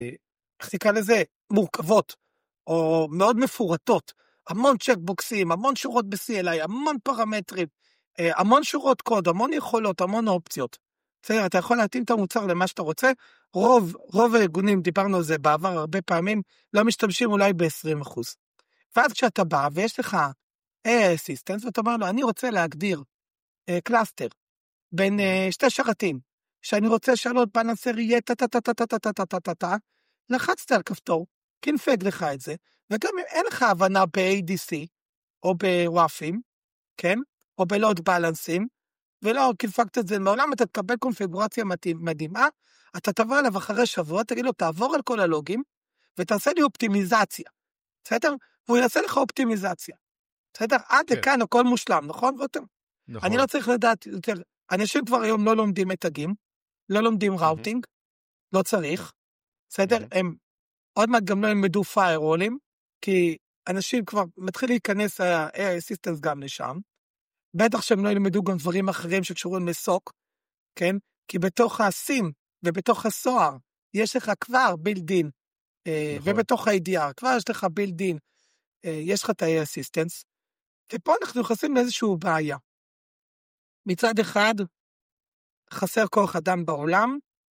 איך נקרא לזה, מורכבות, או מאוד מפורטות, המון צ'קבוקסים, המון שורות ב-CLI, המון פרמטרים, המון שורות קוד, המון יכולות, המון אופציות. בסדר, אתה יכול להתאים את המוצר למה שאתה רוצה, רוב הארגונים, דיברנו על זה בעבר הרבה פעמים, לא משתמשים אולי ב-20%. ואז כשאתה בא ויש לך Assistant, ואתה אומר לו, אני רוצה להגדיר קלאסטר, בין שתי שרתים, שאני רוצה שעלות בלנסר יהיה טה-טה-טה-טה-טה-טה-טה-טה, לחצת על כפתור, קינפג לך את זה, וגם אם אין לך הבנה ב-ADC, או בוואפים, כן? או בלוד בלנסים, ולא קינפגת את זה מעולם, אתה תקבל קונפיגורציה מדהימה, אתה תבוא אליו אחרי שבוע, תגיד לו, תעבור על כל הלוגים, ותעשה לי אופטימיזציה, בסדר? והוא יעשה לך אופטימיזציה, בסדר? עד לכאן הכל מושלם, נכון? אני לא צריך לדעת יותר, אנשים כבר היום לא לומדים מתגים, לא לומדים ראוטינג, לא צריך, בסדר? הם עוד מעט גם לא ילמדו פיירולים, כי אנשים כבר מתחיל להיכנס ה-AI Assistance גם לשם, בטח שהם לא ילמדו גם דברים אחרים שקשורים לסוק, כן? כי בתוך הסים ובתוך הסוהר יש לך כבר בילדין, ובתוך ה-ADR כבר יש לך בילדין, יש לך את ה-AI Assistance, ופה אנחנו נכנסים לאיזשהו בעיה. מצד אחד, חסר כוח אדם בעולם,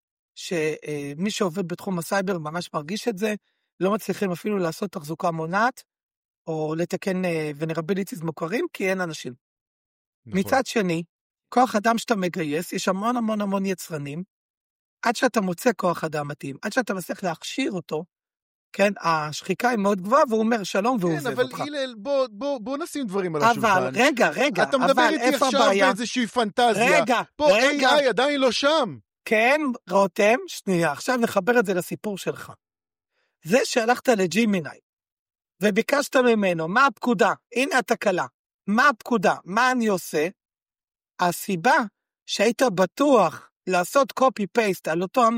שמי שעובד בתחום הסייבר ממש מרגיש את זה, לא מצליחים אפילו לעשות תחזוקה מונעת, או לתקן ונרביליטיז מוכרים, כי אין אנשים. נכון. מצד שני, כוח אדם שאתה מגייס, יש המון המון המון יצרנים, עד שאתה מוצא כוח אדם מתאים, עד שאתה מצליח להכשיר אותו, כן, השחיקה היא מאוד גבוהה, והוא אומר שלום והוא עוזב אותך. כן, אבל הלל, בוא נשים דברים על השולחן. אבל, רגע, אתה מדבר איתי עכשיו באיזושהי פנטזיה. פה AI עדיין לא שם. כן, רותם, שנייה, עכשיו נחבר את זה לסיפור שלך. זה שהלכת לג'ימיני, וביקשת ממנו, מה הפקודה? הנה התקלה. מה הפקודה? מה אני עושה? הסיבה שהיית בטוח לעשות copy-paste על אותם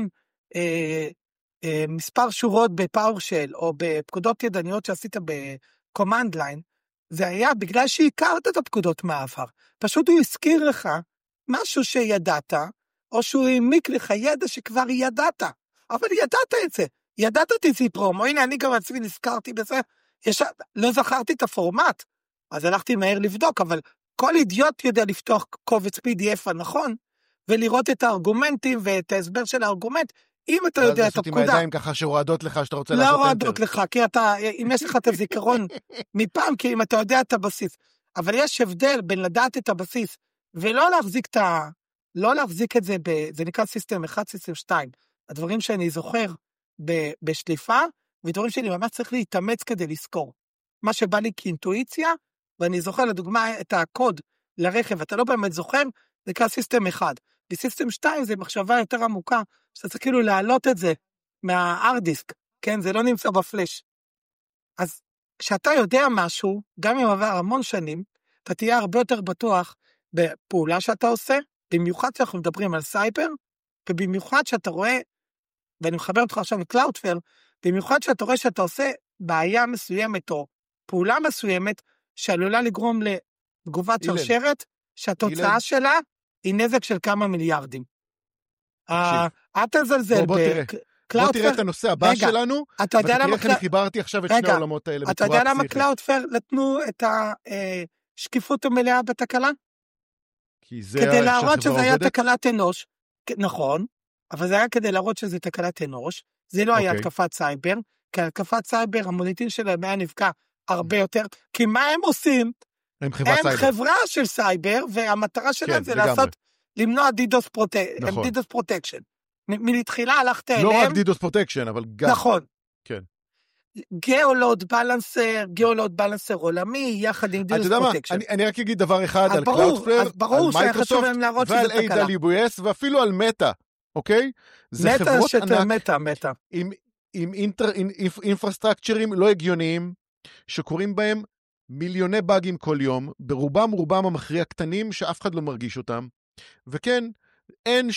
מספר שורות בפאורשל, או בפקודות ידניות שעשית בקומנד ליין, זה היה בגלל שהכרת את הפקודות מעבר. פשוט הוא הזכיר לך משהו שידעת, או שהוא העמיק לך ידע שכבר ידעת, אבל ידעת את זה. ידעת את ציפרום, או הנה אני גם עצמי נזכרתי בזה, לא זכרתי את הפורמט, אז הלכתי מהר לבדוק, אבל כל אידיוט יודע לפתוח קובץ PDF הנכון, ולראות את הארגומנטים ואת ההסבר של הארגומנט, אם אתה יודע את הפקודה. ואז לעשות עם הידיים ככה שרועדות לך שאתה רוצה לעשות לא רועדות לך, כי אתה, אם יש לך את הזיכרון מפעם, כי אם אתה יודע את הבסיס. אבל יש הבדל בין לדעת את הבסיס, ולא להחזיק לא להחזיק את זה, זה נקרא סיסטם 1, סיסטם 2. הדברים שאני זוכר בשליפה, ודברים שלי ממש צריך להתאמץ כדי לזכור. מה שבא לי כאינטואיציה, ואני זוכר לדוגמה את הקוד לרכב, אתה לא באמת זוכר, זה נקרא סיסטם 1. בסיסטם 2 זה מחשבה יותר עמוקה, שאתה צריך כאילו להעלות את זה מהארדיסק, כן? זה לא נמצא בפלש. אז כשאתה יודע משהו, גם אם עבר המון שנים, אתה תהיה הרבה יותר בטוח בפעולה שאתה עושה, במיוחד שאנחנו מדברים על סייבר, ובמיוחד שאתה רואה, ואני מחבר אותך עכשיו לקלאודפלר, במיוחד שאתה רואה שאתה עושה בעיה מסוימת, או פעולה מסוימת, שעלולה לגרום לתגובת שרשרת, שהתוצאה שלה היא נזק של כמה מיליארדים. אל תזלזל. בוא תראה את הנושא הבא שלנו, ותראה איך אני חיברתי עכשיו את שני העולמות האלה. אתה יודע למה קלאודפלר נתנו את השקיפות המלאה בתקלה? כדי להראות שזה היה תקלת אנוש, נכון, אבל זה היה כדי להראות שזה תקלת אנוש, זה לא היה התקפת סייבר, כי התקפת סייבר, המוניטין שלהם היה נפגע הרבה יותר, כי מה הם עושים? הם חברה של סייבר, והמטרה שלהם זה לעשות, למנוע דידוס פרוטקשן. מלתחילה הלכת אליהם. לא רק דידוס פרוטקשן, אבל גם. נכון. כן. גיאולוד בלנסר עולמי, יחד עם דידוס פרוטקשן. אני רק אגיד דבר אחד על קלאודפלר, על מייקרוסופט, ועל AWS, ואפילו על מטא, אוקיי? מטא. עם אינפרסטרקצ'רים לא הגיוניים, שקוראים בהם מיליוני באגים כל יום, ברובם המכריע קטנים, שאף אחד לא מרגיש אותם. וכן, אין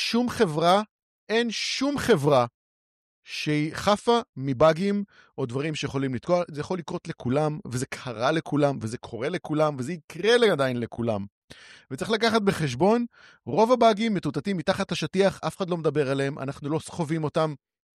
שום חברה שהיא חפה מבאגים או דברים שיכולים לתקוע, זה יכול לקרות לכולם, וזה קרה לכולם, וזה קורה לכולם, וזה יקרה עדיין לכולם. וצריך לקחת בחשבון, רוב הבאגים מטוטטים מתחת לשטיח, אף אחד לא מדבר עליהם, אנחנו לא סחובים אותם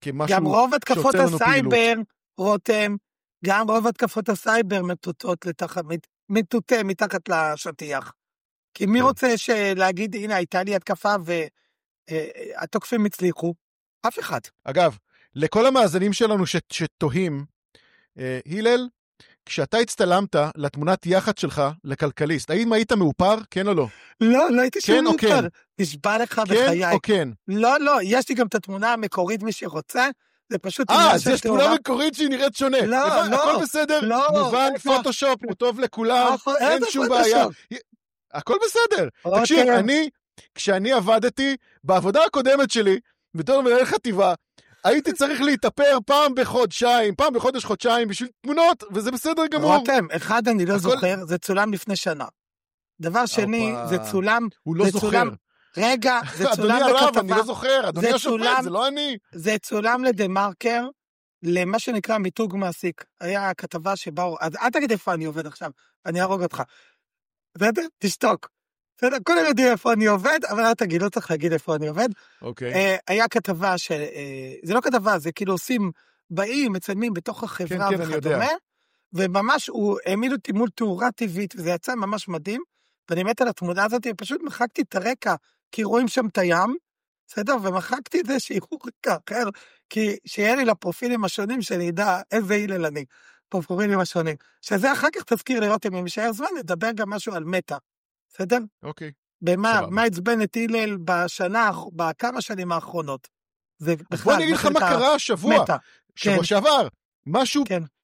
כמשהו גם רוב התקפות שעוצר לנו פעילות. הסייבר, רותם, גם רוב התקפות הסייבר מטוטה מתחת לשטיח. כי מי כן. רוצה להגיד, הנה, הייתה לי התקפה והתוקפים הצליחו? אף אחד. אגב, לכל המאזינים שלנו שתוהים, הלל, כשאתה הצטלמת לתמונת יחד שלך לכלכליסט, האם היית מאופר? כן או לא? לא הייתי כן שום או מאופר. כן? נשבע לך כן בחיי. או כן? לא, יש לי גם את התמונה המקורית מי שרוצה, זה פשוט... אז יש תמונה מקורית שהיא נראית שונה. לא. הכל בסדר, מובן, פוטושופ, הוא טוב לכולם, אין שום בעיה. הכל בסדר. תקשיב, כשאני עבדתי, בעבודה הקודמת שלי, בתור מנהל חטיבה, הייתי צריך להתאפר פעם בחודש, חודשיים, בשביל תמונות, וזה בסדר גמור. רותם, אחד אני לא זוכר, זה צולם לפני שנה. דבר שני, זה צולם... הוא לא זוכר. רגע, זה צולם לכתבה. אדוני הרב, אני לא זוכר, אדוני השופט, זה לא אני. זה צולם לדה-מרקר, למה שנקרא מיתוג מעסיק. היה כתבה שבאו, אז אל תגיד איפה אני עובד עכשיו, אני ארוג אותך. בסדר? תשתוק. בסדר? כולם יודעים איפה אני עובד, אבל אל תגיד, לא צריך להגיד איפה אני עובד. אוקיי. היה כתבה זה לא כתבה, זה כאילו עושים, באים, מצלמים בתוך החברה וכדומה, וממש הוא העמיד אותי מול תאורה טבעית, וזה יצא ממש מדהים, ואני מת על התמונה הזאת, ופשוט מחקתי את הרקע, כי רואים שם את הים, בסדר? ומחקתי את זה שיראו רקע אחר, כי שיהיה לי לפרופילים השונים, שאני ידע איזה הלל אני, פרופילים השונים. שזה אחר כך תזכיר לראות אם אני משאר זמן, נדבר גם משהו על מטה, בסדר? אוקיי. מה עצבן את הלל בכמה שנים האחרונות? בוא אני אגיד לך מה קרה השבוע, שבוע שעבר, משהו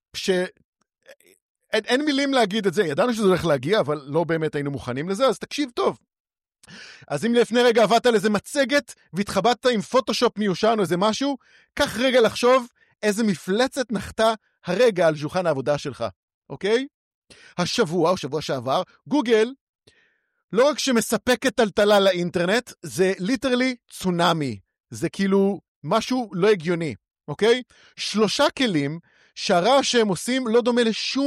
אין מילים להגיד את זה, ידענו שזה הולך להגיע, אבל לא באמת היינו מוכנים לזה, אז תקשיב טוב. אז אם לפני רגע עבדת על איזה מצגת, והתחבטת עם פוטושופ מיושן או איזה משהו, קח רגע לחשוב איזה מפלצת נחתה הרגע על שולחן העבודה שלך, אוקיי? השבוע או שבוע שעבר, גוגל, לא רק שמספקת טלטלה לאינטרנט, זה ליטרלי צונאמי. זה כאילו משהו לא הגיוני, אוקיי? 3 כלים שהרעש שהם עושים לא דומה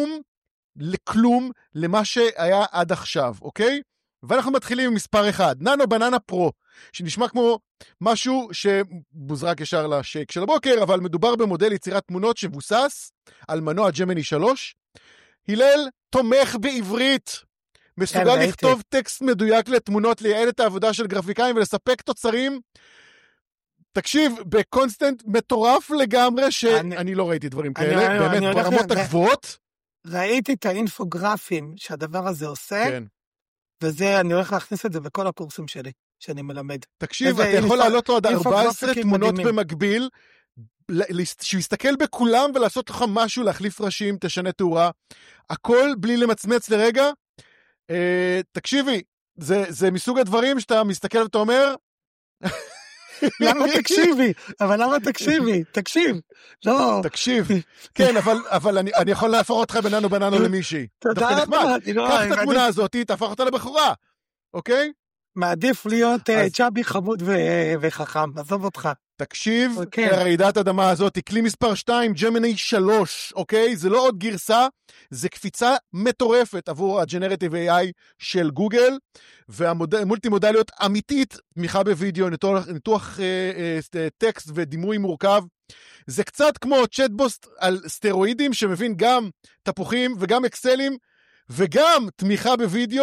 לכלום למה שהיה עד עכשיו, אוקיי? ואנחנו מתחילים עם מספר 1, ננו בננה פרו, שנשמע כמו משהו שמוזרק ישר לשייק של הבוקר, אבל מדובר במודל יצירת תמונות שבוסס על מנוע ג'מיני 3. הלל תומך בעברית, מסוגל לכתוב טקסט מדויק לתמונות, לייעל את העבודה של גרפיקאים ולספק תוצרים. תקשיב, בקונסטנט מטורף לגמרי, שאני לא ראיתי דברים כאלה, באמת ברמות הגבוהות. ראיתי את האינפוגרפים שהדבר הזה עושה, וזה, אני הולך להכניס את זה בכל הקורסים שלי, שאני מלמד. תקשיב, אתה יכול לעלות לו עד 14 תמונות במקביל, שיסתכל בכולם ולעשות לך משהו, להחליף ראשים, תשנה תאורה, הכל בלי למצמץ לרגע. תקשיבי, זה מסוג הדברים שאתה מסתכל ואתה אומר, למה תקשיבי? אבל למה תקשיבי? תקשיב. לא. תקשיב. כן, אבל אני יכול להפוך אותך בננו למישהי. תודה רבה. קח את התמונה הזאת, תהפוך אותה לבחורה. אוקיי? מעדיף להיות צ'אבי חמוד וחכם. עזוב אותך. תקשיב, רעידת אדמה הזאת, כלי מספר 2, ג'מיני 3, אוקיי? זה לא עוד גרסה, זה קפיצה מטורפת עבור הג'נרטיב AI של גוגל, והמולטי-מודליות אמיתית, תמיכה בווידאו, ניתוח טקסט ודימוי מורכב. זה קצת כמו צ'טבוט על סטרואידים, שמבין גם תפוחים וגם אקסלים, וגם תמיכה בווידאו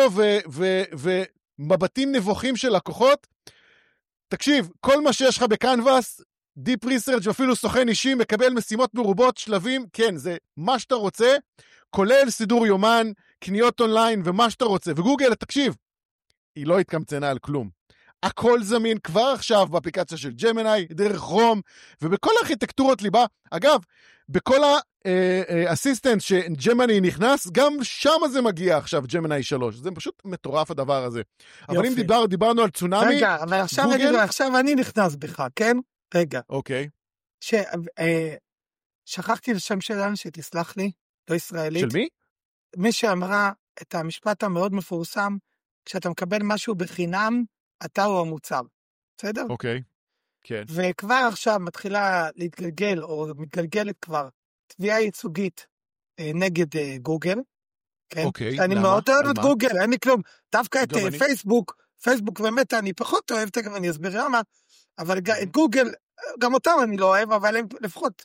ומבטים נבוכים של לקוחות. תקשיב, כל מה שיש לך בקנבאס, דיפ ריסרצ' ואפילו סוכן אישי, מקבל משימות מרובות, שלבים, כן, זה מה שאתה רוצה, כולל סידור יומן, קניות אונליין ומה שאתה רוצה. וגוגל, תקשיב, היא לא התקמצנה על כלום. הכל זמין כבר עכשיו באפליקציה של ג'מיני, דרך רום, ובכל הארכיטקטורות ליבה. אגב, בכל האסיסטנט שג'מיני נכנס, גם שם זה מגיע עכשיו, ג'מיני 3. זה פשוט מטורף הדבר הזה. יופי. אבל אם דיברנו על צונאמי, רגע, אבל עכשיו אני נכנס בך, כן? רגע. אוקיי. שכחתי לשם שלנו שתסלח לי, לא ישראלית. של מי? מי שאמרה את המשפט המאוד מפורסם, כשאתה מקבל משהו בחינם, אתה הוא המוצר. בסדר? אוקיי. כן. וכבר עכשיו מתחילה להתגלגל, או מתגלגלת כבר, תביעה ייצוגית נגד גוגל. כן? אוקיי, אני מאוד אוהב את גוגל, אין לי כלום. דווקא את פייסבוק ומטה, אני פחות אוהב, תכף אני אסביר למה, אבל את גוגל, גם אותם אני לא אוהב, אבל הם לפחות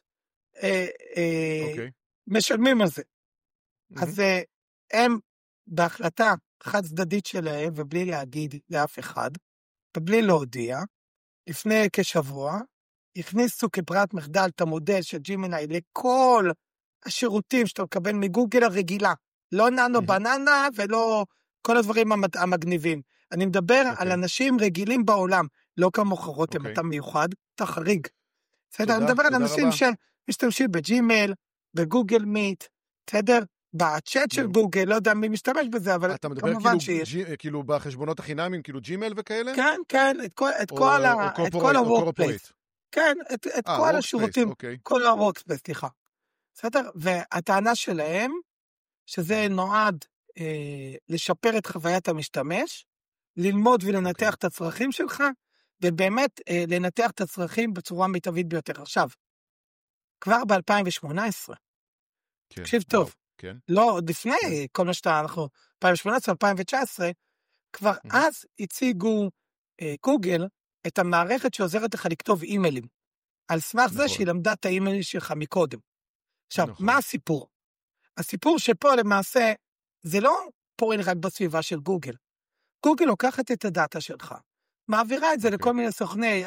אוקיי. משלמים על זה. מהמם. אז הם בהחלטה חד צדדית שלהם, ובלי להגיד לאף אחד, ובלי להודיע, לפני כשבוע, הכניסו כברירת מחדל את המודל של ג'ימיני לכל השירותים שאתה מקבל מגוגל הרגילה, לא ננו בננה ולא כל הדברים המגניבים. אני מדבר על אנשים רגילים בעולם, לא כמוך רותם, אוקיי. אתה מיוחד, אתה חריג. בסדר, תודה, אני מדבר על תודה אנשים רבה. שמשתמשים בג'ימייל, בגוגל מיט, בסדר? בצ'אט של נו. גוגל, לא יודע מי משתמש בזה, אבל אתה מדבר כמובן שיש. כאילו בחשבונות החינמים, כאילו ג'ימייל וכאלה? כן, כן, את או כל corporate, או ה-workplace. corporate. כן, את כל workspace, השירותים, אוקיי. כל ה-workspace, סליחה. בסדר? והטענה שלהם, שזה נועד לשפר את חוויית המשתמש, ללמוד ולנתח את הצרכים שלך, ובאמת לנתח את הצרכים בצורה מיטבית ביותר. עכשיו, כבר ב-2018, כן. תקשיב טוב, וואו, כן. לא, עוד לפני כל מה אנחנו, 2018, 2019, כבר אז הציגו גוגל את המערכת שעוזרת לך לכתוב אימיילים, על סמך זה נכון. שהיא למדה את האימייל שלך מקודם. עכשיו, נכון. מה הסיפור? הסיפור שפה למעשה, זה לא פועל רק בסביבה של גוגל. גוגל לוקחת את הדאטה שלך, מעבירה את זה לכל מיני סוכני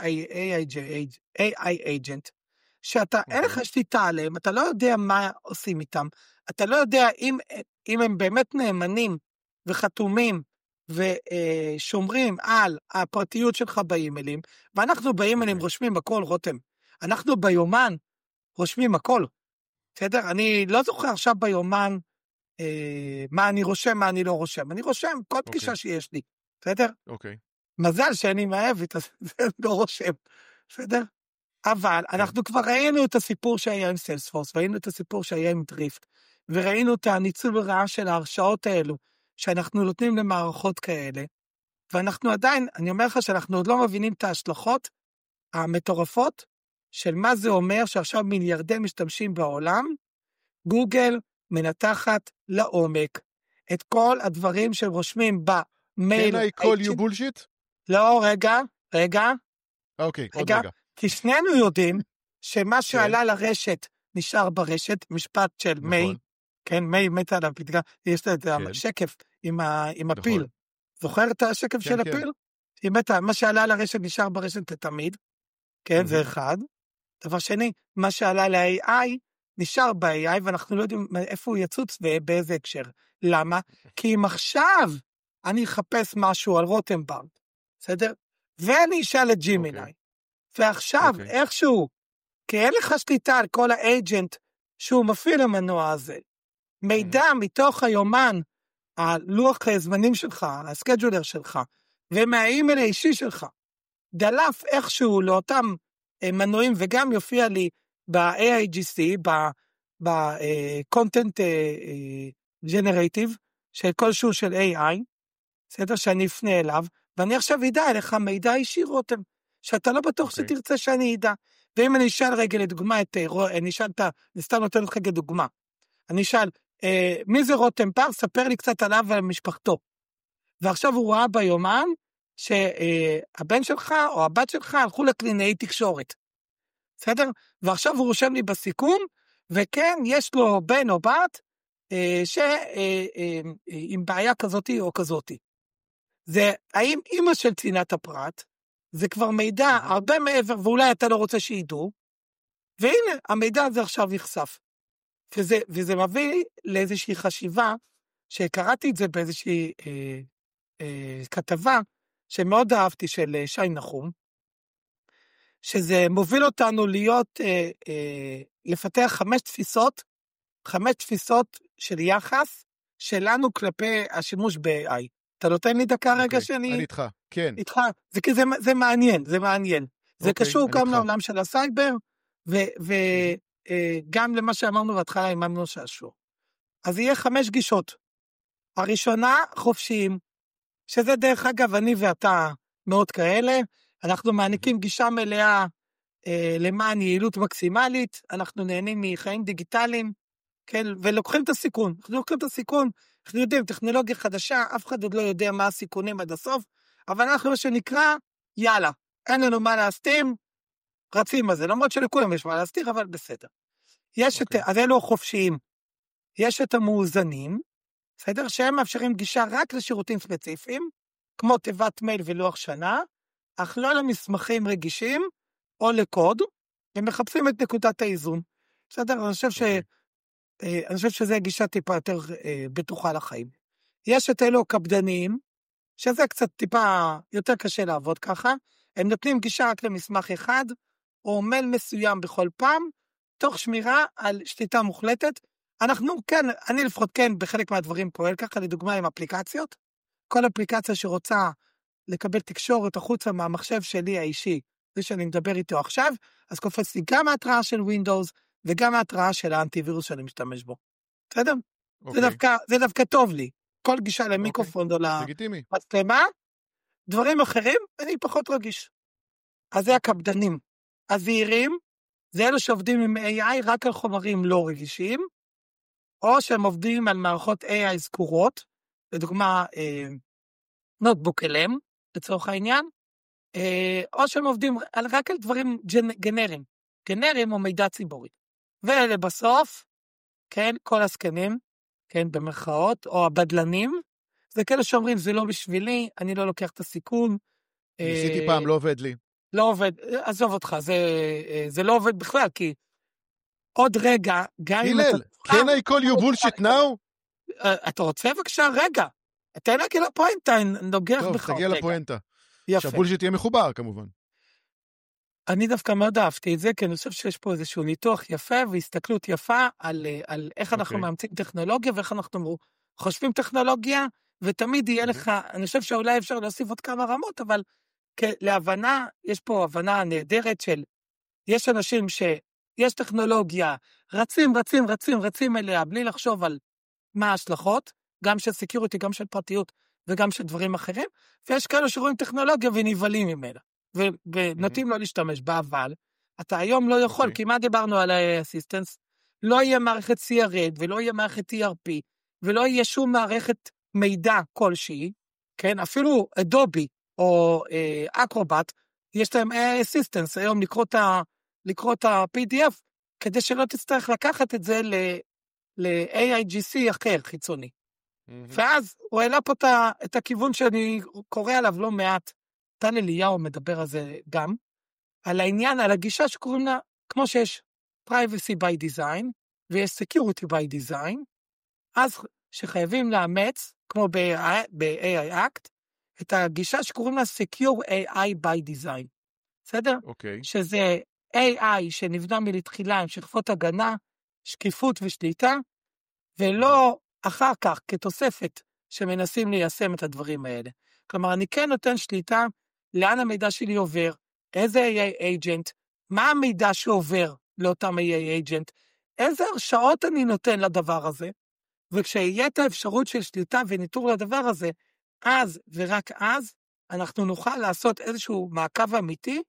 AI agent, שאתה, אין לך שליטה עליהם, אתה לא יודע מה עושים איתם, אתה לא יודע אם הם באמת נאמנים וחתומים ושומרים על הפרטיות שלך באימיילים, ואנחנו באימיילים רושמים הכל, רותם. אנחנו ביומן רושמים הכל. בסדר? אני לא זוכר עכשיו ביומן מה אני רושם, מה אני לא רושם. אני רושם כל פגישה שיש לי. בסדר? אוקיי. מזל שאני מאהבת, אז לא רושם. בסדר? אבל אנחנו כבר ראינו את הסיפור שהיה עם סיילספורס, ראינו את הסיפור שהיה עם דריפט, וראינו את הניצול הרעה של ההרשאות האלו, שאנחנו נותנים למערכות כאלה, ואנחנו עדיין, אני אומר לך שאנחנו עוד לא מבינים את ההשלכות המטורפות, של מה זה אומר שעכשיו מיליארדי משתמשים בעולם, גוגל מנתחת לעומק את כל הדברים שרושמים במייל. Can I call you bullshit? לא, רגע. אוקיי, עוד רגע. כי שנינו יודעים שמה שעלה לרשת נשאר ברשת, משפט של מיי, כן, מיי מתה על הפתגה, יש לה את השקף עם הפיל. זוכר את השקף של הפיל? היא מתה, מה שעלה לרשת נשאר ברשת תמיד, כן, זה אחד. דבר שני, מה שעלה ל-AI נשאר ב-AI, ואנחנו לא יודעים איפה הוא יצוץ ובאיזה הקשר. למה? כי אם עכשיו אני אחפש משהו על רוטנברג, בסדר? ואני אשאל את ג'ימיני, ועכשיו איכשהו, כי אין לך שליטה על כל האג'נט שהוא מפעיל המנוע הזה, מידע מתוך היומן, הלוח זמנים שלך, הסקייג'ולר שלך, ומהאימייל האישי שלך, דלף איכשהו לאותם מנועים, וגם יופיע לי ב-AIGC, ב-Content Generative, של כלשהו של AI, בסדר שאני אפנה אליו, ואני עכשיו ידע אליך מידע אישי רותם, שאתה לא בטוח שתרצה שאני ידע, ואם אני אשאל רגע לדוגמה, אני סתם נותן לך כדוגמה, אני אשאל, מי זה רותם פאר? ספר לי קצת עליו ועל משפחתו, ועכשיו הוא ראה ביומן, שהבן שלך או הבת שלך הלכו לקלינאי תקשורת, בסדר? ועכשיו הוא רושם לי בסיכום, וכן, יש לו בן או בת, עם בעיה כזאת או כזאת. זה, האם אמא של צנעת הפרט, זה כבר מידע הרבה מעבר, ואולי אתה לא רוצה שידעו, והנה, המידע הזה עכשיו נחשף. וזה מביא לאיזושהי חשיבה, שקראתי את זה באיזושהי כתבה, שמאוד אהבתי של שי נחום, שזה מוביל אותנו להיות, לפתח 5 תפיסות של יחס, שלנו כלפי השימוש ב-AI. אתה נותן לי דקה רגע שאני... אני איתך, כן. איתך, זה מעניין, זה מעניין. זה קשור גם לעולם של הסייבר, וגם למה שאמרנו בהתחלה עם אמנו שעשור. אז יהיה 5 גישות. הראשונה, חופשיים, שזה דרך אגב, אני ואתה מאוד כאלה, אנחנו מעניקים גישה מלאה למען יעילות מקסימלית, אנחנו נהנים מחיים דיגיטליים, כן, ולוקחים את הסיכון, אנחנו יודעים, טכנולוגיה חדשה, אף אחד עוד לא יודע מה הסיכונים עד הסוף, אבל אנחנו מה שנקרא, יאללה, אין לנו מה להסתים, רצים על זה, למרות שלכולם יש מה להסתיר, אבל בסדר. יש את, אז אלו החופשיים. יש את המאוזנים, בסדר? שהם מאפשרים גישה רק לשירותים ספציפיים, כמו תיבת מייל ולוח שנה, אך לא למסמכים רגישים, או לקוד, ומחפשים את נקודת האיזון. בסדר? אני חושב שזה גישה טיפה יותר בטוחה לחיים. יש את אלו קפדניים, שזה קצת טיפה יותר קשה לעבוד ככה, הם נותנים גישה רק למסמך אחד, או מייל מסוים בכל פעם, תוך שמירה על שליטה מוחלטת. אנחנו כן, אני לפחות כן, בחלק מהדברים פועל ככה, לדוגמה עם אפליקציות, כל אפליקציה שרוצה לקבל תקשורת החוצה מהמחשב שלי האישי, זה שאני מדבר איתו עכשיו, אז קופץ לי גם ההתראה של Windows, וגם ההתראה של האנטיווירוס שאני משתמש בו. בסדר? זה דווקא טוב לי. כל גישה למיקרופון או למצלמה, דברים אחרים, אני פחות רגיש. אז זה הקפדנים. הזהירים, זה אלו שעובדים עם AI רק על חומרים לא רגישים, או שהם עובדים על מערכות AI זכורות, לדוגמה, נוטבוק LM, לצורך העניין, או שהם עובדים רק על דברים גנריים. גנריים או מידע ציבורי. ולבסוף, כן, כל הסקנים, כן, במרכאות, או הבדלנים, זה כאלה שאומרים, זה לא בשבילי, אני לא לוקח את הסיכון. ניסיתי פעם, לא עובד לי. לא עובד, עזוב אותך, זה לא עובד בכלל, כי עוד רגע, גם אם הלל, can I call you bullshit now? אתה רוצה בבקשה? רגע, אתה נגיע לפואנטה, נוגח בך. טוב, תגיע לפואנטה. יפה. שהבולשיט יהיה מחובר, כמובן. אני דווקא מאוד אהבתי את זה, כי אני חושב שיש פה איזשהו ניתוח יפה, והסתכלות יפה על איך אנחנו מאמצים טכנולוגיה, ואיך אנחנו חושבים טכנולוגיה, ותמיד יהיה לך, אני חושב שאולי אפשר להוסיף עוד כמה רמות, אבל להבנה, יש פה הבנה נהדרת של, יש אנשים שיש טכנולוגיה, רצים אליה, בלי לחשוב על מה ההשלכות, גם של סקיוריטי, גם של פרטיות, וגם של דברים אחרים, ויש כאלה שרואים טכנולוגיה ונבהלים ממנה, ונוטים לא להשתמש בה, אבל אתה היום לא יכול, כי מה דיברנו על האסיסטנס? לא יהיה מערכת CRM, ולא יהיה מערכת ERP, ולא יהיה שום מערכת מידע כלשהי, כן? אפילו אדובי, או אקרובט, יש להם אסיסטנס, היום לקרוא את ה-PDF, כדי שלא תצטרך לקחת את זה ל-AIGC אחר, חיצוני. ואז הוא העלה פה את הכיוון שאני קורא עליו לא מעט, טל אליהו מדבר על זה גם, על העניין, על הגישה שקוראים לה, כמו שיש privacy by design, ויש security by design, אז שחייבים לאמץ, כמו ב-AI Act, את הגישה שקוראים לה secure AI by design. בסדר? אוקיי. שזה AI שנבנה מלתחילה עם שכבות הגנה, שקיפות ושליטה, ולא אחר כך כתוספת שמנסים ליישם את הדברים האלה. כלומר, אני כן נותן שליטה לאן המידע שלי עובר, איזה AI agent, מה המידע שעובר לאותם AI agent, איזה הרשאות אני נותן לדבר הזה, וכשיהיה את האפשרות של שליטה וניטור לדבר הזה, אז ורק אז אנחנו נוכל לעשות איזשהו מעקב אמיתי,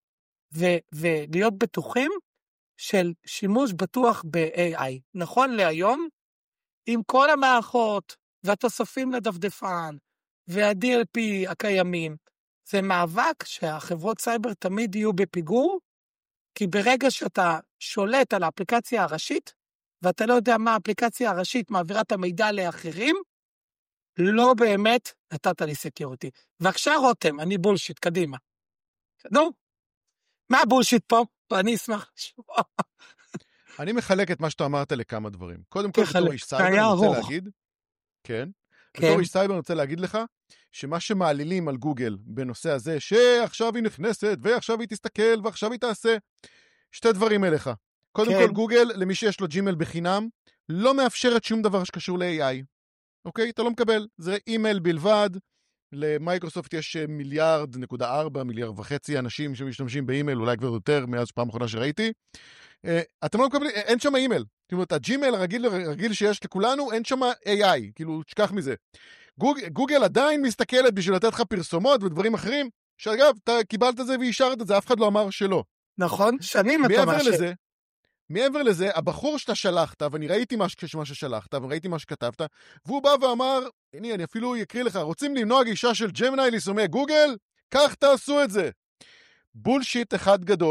ולהיות בטוחים של שימוש בטוח ב-AI. נכון להיום, עם כל המערכות והתוספים לדפדפן וה-DLP הקיימים, זה מאבק שהחברות סייבר תמיד יהיו בפיגור, כי ברגע שאתה שולט על האפליקציה הראשית, ואתה לא יודע מה האפליקציה הראשית מעבירה את המידע לאחרים, לא באמת נתת לי סקיוריטי. בבקשה רותם, אני בולשיט, קדימה. נו, מה הבולשיט פה? אני אשמח לשמוע. אני מחלק את מה שאתה אמרת לכמה דברים. קודם כל, בתור איש סייבר, אני רוצה להגיד, כן, בתור איש סייבר אני רוצה להגיד לך, שמה שמעלילים על גוגל בנושא הזה, שעכשיו היא נכנסת, ועכשיו היא תסתכל, ועכשיו היא תעשה, שתי דברים אליך. קודם כל, גוגל, למי שיש לו ג'ימייל בחינם, לא מאפשרת שום דבר שקשור ל-AI. אוקיי? אתה לא מקבל. זה אימייל בלבד. למייקרוסופט יש 1.4 מיליארד, 1.5 מיליארד אנשים שמשתמשים באימייל, אולי כבר יותר מאז פעם האחרונה שראיתי. אתם לא מקבלים, אין שם אימייל. זאת אומרת, הג'ימייל הרגיל שיש לכולנו, אין שם AI. כאילו, תשכח מזה. גוגל עדיין מסתכלת בשביל לתת לך פרסומות ודברים אחרים, שאגב, אתה קיבלת את זה ואישרת את זה, אף אחד לא אמר שלא. נכון, שנים אתה מאשר. מעבר לזה, הבחור שאתה שלחת, ואני ראיתי מה ששלחת, וראיתי מה שכתבת, והוא בא ואמר, אני אפילו יקריא לך, רוצים למנוע גישה של ג'מיני ליישומי גוגל? כך תעשו את זה. בולשיט אחד גדול,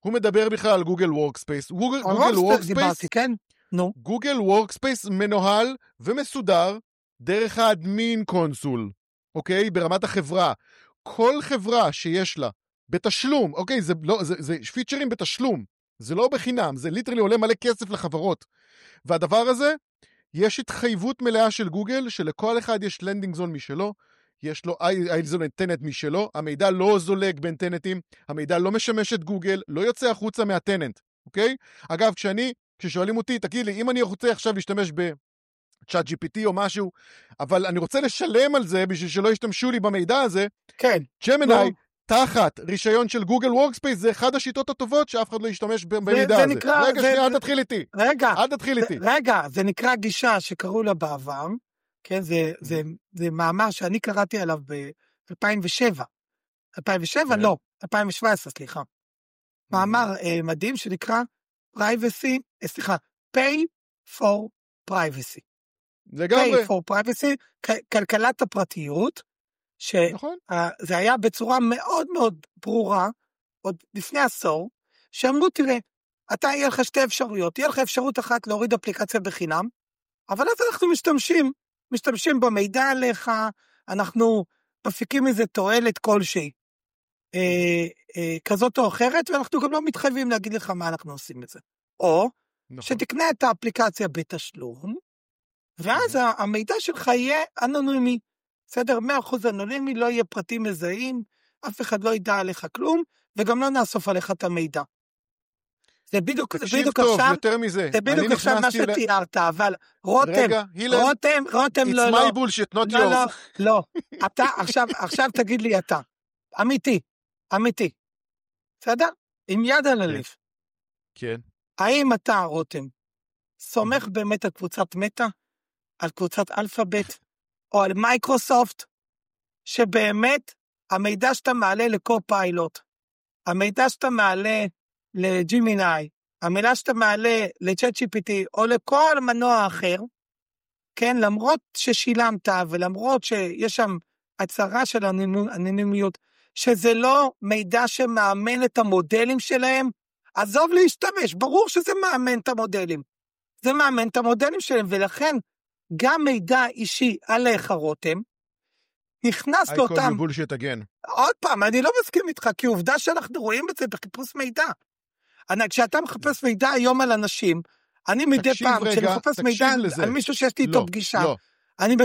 הוא מדבר בכלל על גוגל וורקספייס. גוגל וורקספייס, כן? נו. גוגל וורקספייס מנוהל ומסודר דרך האדמין קונסול, אוקיי? ברמת החברה. כל חברה שיש לה בתשלום, אוקיי? זה פיצ'רים בתשלום. זה לא בחינם, זה ליטרלי עולה מלא כסף לחברות. והדבר הזה, יש התחייבות מלאה של גוגל, שלכל אחד יש לנדינג זון משלו, יש לו איילזון טנט משלו, המידע לא זולג בין טנטים, המידע לא משמש את גוגל, לא יוצא החוצה מהטנט, אוקיי? אגב, כששואלים אותי, תגיד לי, אם אני רוצה עכשיו להשתמש בצ'אט GPT או משהו, אבל אני רוצה לשלם על זה בשביל שלא ישתמשו לי במידע הזה, כן. ג'מיני, תחת רישיון של גוגל וורקספייס, זה אחד השיטות הטובות שאף אחד לא ישתמש במידע הזה. רגע, שנייה, אל תתחיל איתי. רגע, זה נקרא גישה שקראו לה בעבר, כן, זה מאמר שאני קראתי עליו ב-2007. 2007? לא, 2017, סליחה. מאמר מדהים שנקרא Pay for Privacy. לגמרי. Pay for Privacy, כלכלת הפרטיות, שזה היה בצורה מאוד מאוד ברורה, עוד לפני עשור, שאמרו, תראה, אתה יהיה לך שתי אפשרויות, תהיה לך אפשרות אחת להוריד אפליקציה בחינם, אבל אז אנחנו משתמשים במידע עליך, אנחנו מפיקים איזה תועלת כלשהי, כזאת או אחרת, ואנחנו גם לא מתחייבים להגיד לך מה אנחנו עושים בזה. או שתקנה את האפליקציה בתשלום, ואז המידע שלך יהיה אנונימי. בסדר, 100% אנונימי, לא יהיה פרטים מזהים, אף אחד לא ידע עליך כלום, וגם לא נאסוף עליך את המידע. זה בדיוק עכשיו, זה בדיוק עכשיו מה שתיארת, אבל רותם לא, it's my bullshit, not yours. לא, אתה, עכשיו תגיד לי אתה, אמיתי, בסדר? עם יד על הלב. כן. האם אתה, רותם, סומך באמת על קבוצת מטא, על קבוצת אלפאבית, או על מייקרוסופט, שבאמת המידע שאתה מעלה לקו-פיילוט, המידע שאתה מעלה לג'ימיני, המידע שאתה מעלה לצ'אט GPT, או לכל מנוע אחר, כן, למרות ששילמת, ולמרות שיש שם הצהרה של אנונימיות, שזה לא מידע שמאמן את המודלים שלהם, עזוב להשתמש, ברור שזה מאמן את המודלים. זה מאמן את המודלים שלהם, ולכן גם מידע אישי עליך, רותם, נכנס לאותם... I call you bullshit again. עוד פעם, אני לא מסכים איתך, כי עובדה שאנחנו רואים את זה בחיפוש מידע. כשאתה מחפש מידע היום על אנשים, אני מדי פעם, כשאני מחפש מידע על מישהו שיש לי איתו פגישה, אני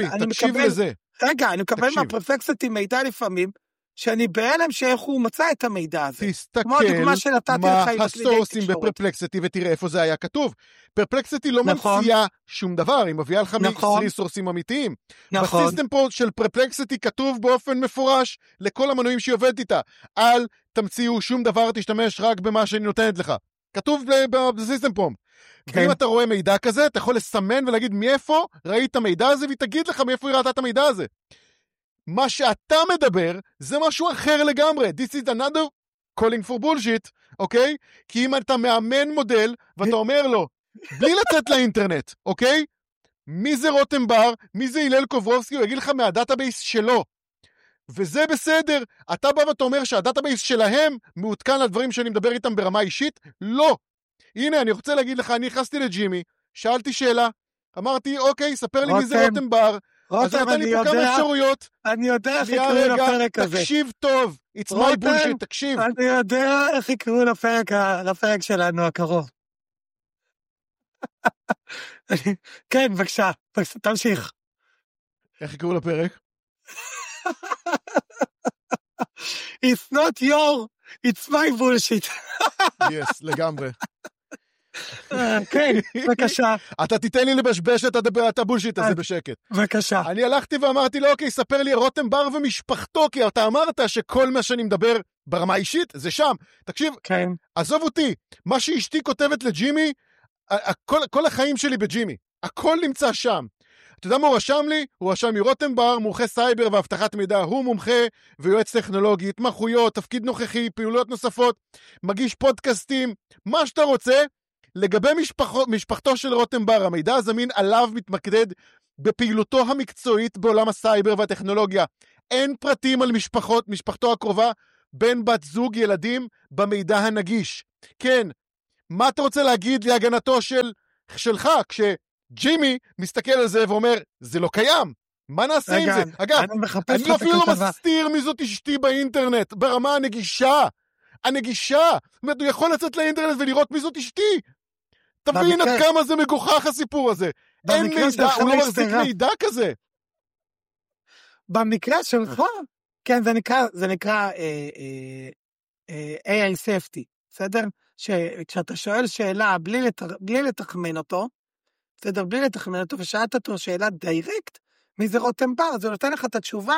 מקבל מהפרפקסיטי מידע לפעמים, שאני בהלם שאיך הוא מצא את המידע הזה. תסתכל מה הסורסים בפרפלקסיטי ותראה איפה זה היה כתוב. פרפלקסיטי לא ממציאה שום דבר, היא מביאה לך מ-3 סורסים אמיתיים. בסיסטם פה של פרפלקסיטי כתוב באופן מפורש לכל המנויים שהיא עובדת איתה. אל תמציאו שום דבר, תשתמש רק במה שאני נותנת לך. כתוב בסיסטם פה. ואם אתה רואה מידע כזה, אתה יכול לסמן ולהגיד מאיפה ראית המידע הזה, והיא תגיד לך מאיפה היא ראתה את המידע הזה. מה שאתה מדבר, זה משהו אחר לגמרי. This is another calling for bullshit, אוקיי? כי אם אתה מאמן מודל, ואתה אומר לו, בלי לצאת לאינטרנט, אוקיי? מי זה רותם בר? מי זה הלל קוברובסקי? הוא יגיד לך מהדאטאבייס שלו. וזה בסדר. אתה בא ואתה אומר שהדאטאבייס שלהם מעודכן לדברים שאני מדבר איתם ברמה אישית? לא. הנה, אני רוצה להגיד לך, אני נכנסתי לג'ימי, שאלתי שאלה, אמרתי, אוקיי, ספר לי מי זה רותם בר, אז אתה לי פה כמה אפשרויות. אני יודע איך יקראו לפרק הזה. תקשיב טוב, it's my bullshit, תקשיב. אני יודע איך יקראו לפרק שלנו הקרוב. כן, בבקשה, תמשיך. איך יקראו לפרק? It's not your, it's my bullshit. Yes, לגמרי. כן, בבקשה. אתה תיתן לי לבשבש את הבולשיט הזה בשקט. בבקשה. אני הלכתי ואמרתי לו, אוקיי, ספר לי רותם בר ומשפחתו, כי אתה אמרת שכל מה שאני מדבר ברמה אישית, זה שם. תקשיב, עזוב אותי, מה שאשתי כותבת לג'ימי, כל החיים שלי בג'ימי, הכל נמצא שם. אתה יודע מה הוא רשם לי? הוא רשם לי רותם בר, מומחה סייבר והבטחת מידע, הוא מומחה ויועץ טכנולוגי, התמחויות, תפקיד נוכחי, פעילויות נוספות, מגיש פודקאסטים, מה שאתה רוצה. לגבי משפחתו של רותם בר, המידע הזמין עליו מתמקד בפעילותו המקצועית בעולם הסייבר והטכנולוגיה. אין פרטים על משפחתו הקרובה, בן בת זוג ילדים במידע הנגיש. כן, מה אתה רוצה להגיד להגנתו שלך, כשג'ימי מסתכל על זה ואומר, זה לא קיים, מה נעשה עם זה? אגב, אני אפילו לא מסתיר מי זאת אשתי באינטרנט, ברמה הנגישה, זאת אומרת, הוא יכול לצאת לאינטרנט ולראות מי זאת אשתי, תבין עד כמה זה מגוחך הסיפור הזה, אין מידע, הוא לא מחזיק מידע כזה. במקרה שלך, כן, זה נקרא AI safety, בסדר? כשאתה שואל שאלה בלי לתחמן אותו, בסדר? בלי לתחמן אותו, ושאלת אותו שאלה דיירקט, מי זה רותם בר, אז הוא נותן לך את התשובה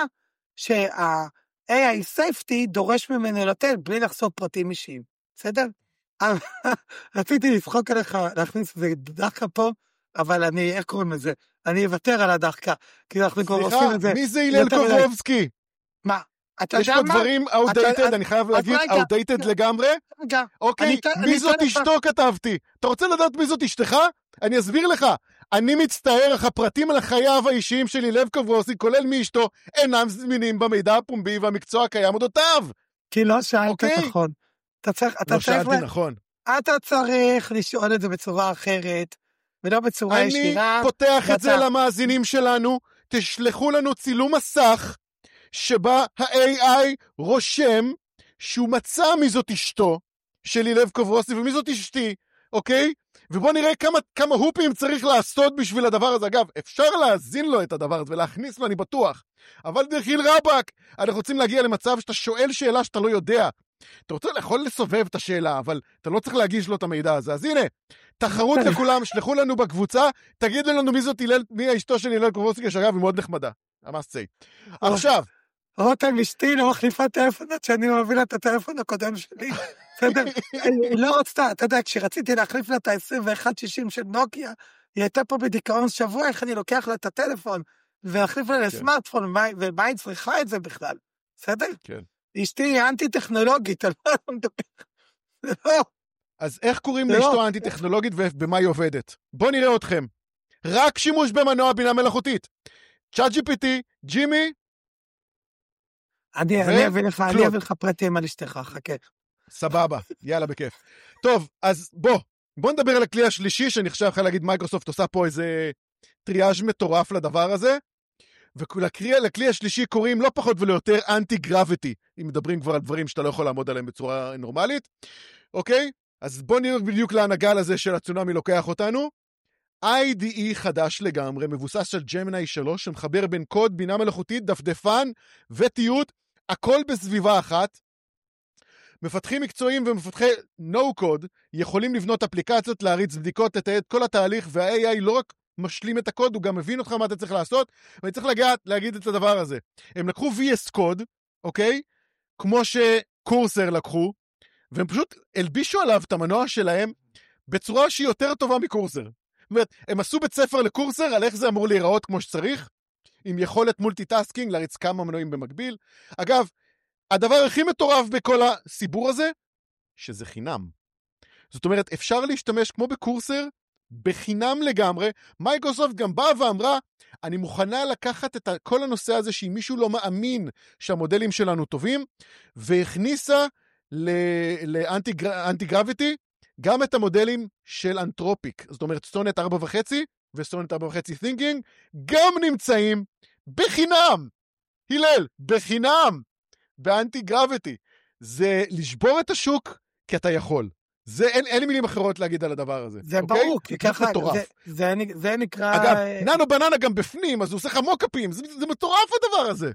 שה-AI safety דורש ממנו לתת, בלי לחשוף פרטים אישיים, בסדר? רציתי לצחוק עליך, להכניס איזה דחקה פה, אבל אני, איך קוראים לזה? אני אוותר על הדחקה, כי אנחנו כבר עושים את זה. מי זה הלל קובלובסקי? מה? יש פה דברים outdated, אני חייב להגיד, outdated לגמרי. אוקיי, מי זאת אשתו כתבתי? אתה רוצה לדעת מי זאת אשתך? אני אסביר לך. אני מצטער, אך הפרטים על החייו האישיים של הלל קובלובסקי, כולל מי אשתו, אינם זמינים במידע הפומבי והמקצוע הקיים אודותיו. כי לא שאלת נכון. לא שאלתי נכון. אתה צריך לשאול את זה בצורה אחרת, ולא בצורה ישירה. אני פותח את זה למאזינים שלנו, תשלחו לנו צילום מסך, שבה ה-AI רושם שהוא מצא מי זאת אשתו, של הלל קובלובסקי, ומי זאת אשתי, אוקיי? ובוא נראה כמה הופים צריך לעשות בשביל הדבר הזה. אגב, אפשר להזין לו את הדבר הזה, ולהכניס לו, אני בטוח. אבל דחיל רבק, אנחנו רוצים להגיע למצב שאתה שואל שאלה שאתה לא יודע. אתה יכול לסובב את השאלה, אבל אתה לא צריך להגיש לו את המידע הזה. אז הנה, תחרות לכולם, שלחו לנו בקבוצה, תגידו לנו מי האשתו של הלל קובלובסקי, שאגב היא מאוד נחמדה. המסצי. עכשיו. רותם אשתי לא מחליפה טלפון עד שאני מובילה את הטלפון הקודם שלי. בסדר? היא לא רצתה, אתה יודע, כשרציתי להחליף לה את ה-2160 של נוקיה, היא הייתה פה בדיכאון שבוע, איך אני לוקח לה את הטלפון, ולהחליף לה לסמארטפון, ומה היא צריכה את זה בכלל? בסדר? כן. אשתי היא אנטי-טכנולוגית, על מה אתה מדבר? לא. אז איך קוראים לאשתו האנטי-טכנולוגית ובמה היא עובדת? בוא נראה אתכם. רק שימוש במנוע בינה מלאכותית. ChatGPT, ג'ימי, אני אביא לך פרטים על אשתך, חכה. סבבה, יאללה, בכיף. טוב, אז בוא נדבר על הכלי השלישי, שאני חושב יכול להגיד מייקרוסופט עושה פה איזה טריאז' מטורף לדבר הזה, ולכלי השלישי קוראים לא פחות ולא יותר אנטי-גרביטי, אם מדברים כבר על דברים שאתה לא יכול לעמוד עליהם בצורה נורמלית, אוקיי? אז בוא נראה בדיוק לאן הגל הזה של הצונאמי לוקח אותנו. IDE חדש לגמרי, מבוסס של ג'מיני 3, שמחבר בין קוד, בינה מלאכותית, דפדפן ותיעוד, הכל בסביבה אחת. מפתחים מקצועיים ומפתחי no-code יכולים לבנות אפליקציות, להריץ בדיקות, לתעד כל התהליך, וה-AI לא רק משלים את הקוד, הוא גם מבין אותך מה אתה צריך לעשות, ואני צריך להגיד את הדבר הזה. הם לקחו VS Code, אוקיי? כמו שקורסר לקחו, והם פשוט הלבישו עליו את המנוע שלהם, בצורה שהיא יותר טובה מקורסר. זאת אומרת, הם עשו בית ספר לקורסר על איך זה אמור להיראות כמו שצריך, עם יכולת מולטיטאסקינג, להריץ כמה מנועים במקביל. אגב, הדבר הכי מטורף בכל הסיבור הזה, שזה חינם. זאת אומרת, אפשר להשתמש כמו בקורסר, בחינם לגמרי. מייקרוסופט גם באה ואמרה, אני מוכנה לקחת את כל הנושא הזה, שאם מישהו לא מאמין שהמודלים שלנו טובים, והכניסה לאנטי-גרביטי, גם את המודלים של אנתרופיק. זאת אומרת, סונט 4.5 וסונט 4.5 תינקינג, גם נמצאים בחינם. הלל, בחינם. באנטי-גרביטי. זה לשבור את השוק, כי אתה יכול. אין לי מילים אחרות להגיד על הדבר הזה. זה ברור, כי ככה, זה נקרא... אגב, ננו בננה גם בפנים, אז הוא עושה לך מוקאפים, זה מטורף הדבר הזה.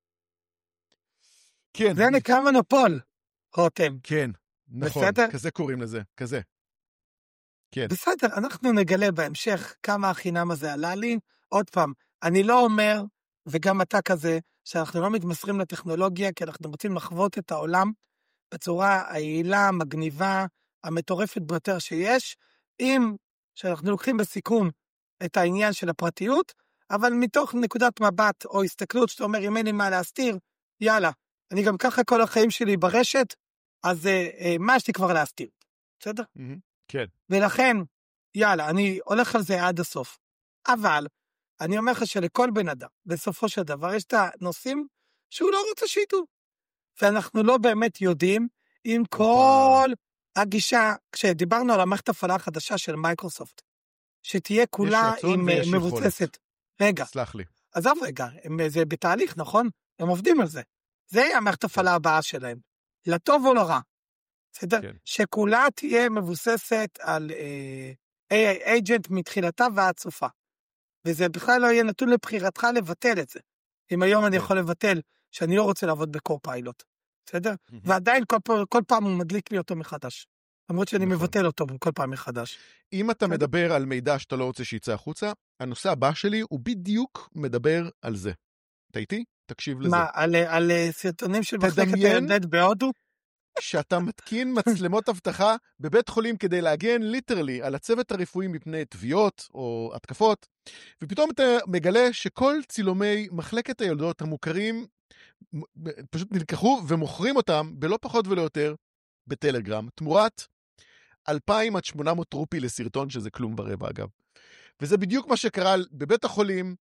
כן. זה נקרא מונופול, רותם. כן, נכון, בסדר? כזה קוראים לזה, כזה. כן. בסדר, אנחנו נגלה בהמשך כמה החינם הזה עלה לי. עוד פעם, אני לא אומר, וגם אתה כזה, שאנחנו לא מתמסרים לטכנולוגיה, כי אנחנו רוצים לחוות את העולם בצורה היעילה, המגניבה, המטורפת ביותר שיש, אם שאנחנו לוקחים בסיכון את העניין של הפרטיות, אבל מתוך נקודת מבט או הסתכלות שאתה אומר, אם אין לי מה להסתיר, יאללה, אני גם ככה כל החיים שלי ברשת, אז מה יש לי כבר להסתיר? בסדר? כן. ולכן, יאללה, אני הולך על זה עד הסוף. אבל, אני אומר לך שלכל בן אדם, בסופו של דבר, יש את הנושאים שהוא לא רוצה שידעו. ואנחנו לא באמת יודעים עם כל הגישה, כשדיברנו על המערכת הפעלה החדשה של מייקרוסופט, שתהיה כולה עם מבוססת. רגע. סלח לי. עזוב רגע, זה בתהליך, נכון? הם עובדים על זה. זה המערכת הפעלה הבאה שלהם. לטוב או לרע. בסדר? כן. שכולה תהיה מבוססת על agent מתחילתה ועד סופה. וזה בכלל לא יהיה נתון לבחירתך לבטל את זה. אם היום אני יכול לבטל שאני לא רוצה לעבוד בקו-פיילוט. בסדר? ועדיין כל פעם הוא מדליק לי אותו מחדש. למרות שאני מבטל אותו כל פעם מחדש. אם אתה מדבר על מידע שאתה לא רוצה שיצא החוצה, הנושא הבא שלי הוא בדיוק מדבר על זה. אתה איתי? תקשיב לזה. מה, על סרטונים של מחלקת הילד בהודו? שאתה מתקין מצלמות אבטחה בבית חולים כדי להגן ליטרלי על הצוות הרפואי מפני תביעות או התקפות, ופתאום אתה מגלה שכל צילומי מחלקת הילדות המוכרים פשוט נלקחו ומוכרים אותם בלא פחות ולא יותר בטלגרם, תמורת 2,000 עד 800 רופי לסרטון, שזה כלום ברבע אגב. וזה בדיוק מה שקרה בבית החולים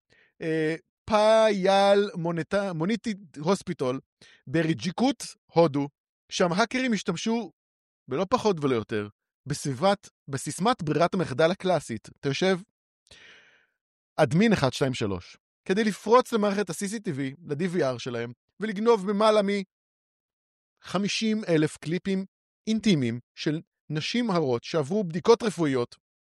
פייל מוניטי הוספיטל בריג'יקות הודו, שם האקרים השתמשו בלא פחות ולא יותר בסיסמת ברירת המחדל הקלאסית. אתה יושב אדמין 123 כדי לפרוץ למערכת ה-CCTV, ל-DVR שלהם, ולגנוב במעלה מ-50,000 קליפים אינטימיים של נשים הרות שעברו בדיקות רפואיות.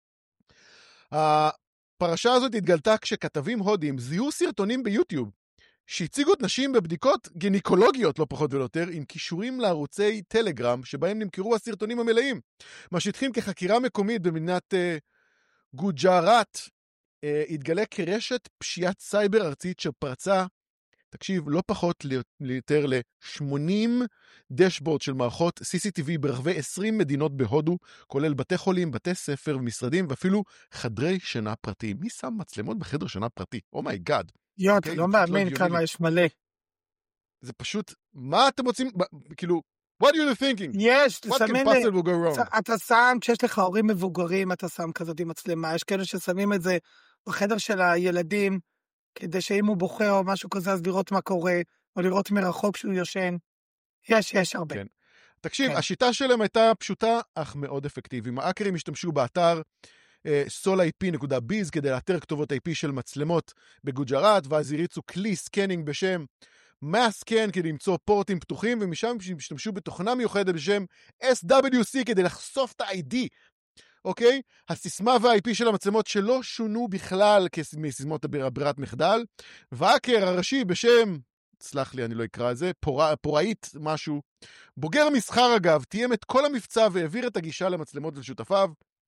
הפרשה הזאת התגלתה כשכתבים הודים זיהו סרטונים ביוטיוב שהציגו את נשים בבדיקות גינקולוגיות לא פחות ולא יותר, עם קישורים לערוצי טלגרם שבהם נמכרו הסרטונים המלאים. מה שהתחיל כחקירה מקומית במדינת גוג'ראט, התגלה כרשת פשיעת סייבר ארצית שפרצה, תקשיב, לא פחות ליותר ל-80 דשבורד של מערכות CCTV ברחבי 20 מדינות בהודו, כולל בתי חולים, בתי ספר, משרדים ואפילו חדרי שינה פרטיים. מי שם מצלמות בחדר שינה פרטי? אומייגאד. אתה לא מאמין כמה יש מלא. זה פשוט, מה אתם רוצים, כאילו, what are you thinking? יש, what can possible go wrong? אתה שם, כשיש לך הורים מבוגרים, אתה שם כזאת עם מצלמה, יש כאלה ששמים את זה בחדר של הילדים, כדי שאם הוא בוכה או משהו כזה, אז לראות מה קורה, או לראות מרחוק שהוא יושן. יש הרבה. כן. תקשיב, כן. השיטה שלהם הייתה פשוטה, אך מאוד אפקטיביים. האקרים השתמשו באתר solip.biz כדי לאתר כתובות IP של מצלמות בגוג'ראט, ואז הריצו כלי סקנינג בשם MassScan כדי למצוא פורטים פתוחים, ומשם השתמשו בתוכנה מיוחדת בשם SWC כדי לחשוף את ה-ID. אוקיי? הסיסמה וה-IP של המצלמות שלא שונו בכלל מסיסמות ברירת מחדל, והאקר הראשי בשם, סלח לי, אני לא אקרא את זה, פוראית משהו, בוגר מסחר אגב, תיים את כל המבצע והעביר את הגישה למצלמות לשותפיו,